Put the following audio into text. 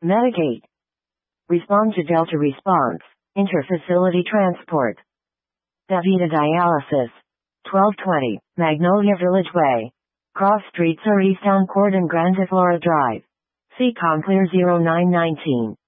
Medigate. Respond to Delta response. Interfacility transport. Davita Dialysis. 1220, Magnolia Village Way. Cross Street, Surreystown Court and Grande Flora Drive. C. Conclear 0919.